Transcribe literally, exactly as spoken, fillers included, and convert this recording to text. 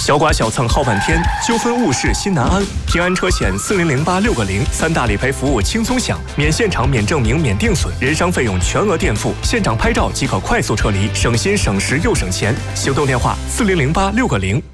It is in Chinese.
小剐小蹭耗半天，纠纷误事心难安。平安车险四零零八六个零，三大理赔服务轻松享，免现场、免证明、免定损，人伤费用全额垫付，现场拍照即可快速撤离，省心省时又省钱。行动电话：四零零八六个零。